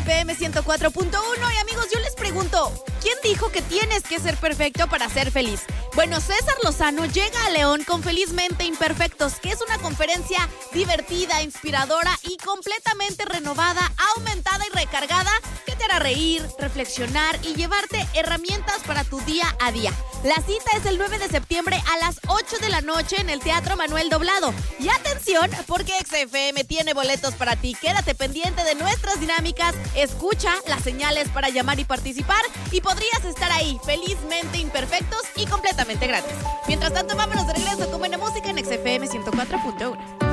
XFM 104.1 y amigos, yo les pregunto, ¿quién dijo que tienes que ser perfecto para ser feliz? Bueno, César Lozano llega a León con Felizmente Imperfectos, que es una conferencia divertida, inspiradora y completamente renovada, aumentada y recargada, que te hará reír, reflexionar y llevarte herramientas para tu día a día. La cita es el 9 de septiembre a las 8 de la noche en el Teatro Manuel Doblado. Y atención, porque XFM tiene boletos para ti. Quédate pendiente de nuestras dinámicas, escucha las señales para llamar y participar y podrías estar ahí, felizmente imperfectos y completamente gratis. Mientras tanto, vámonos de regreso con buena música en XFM 104.1.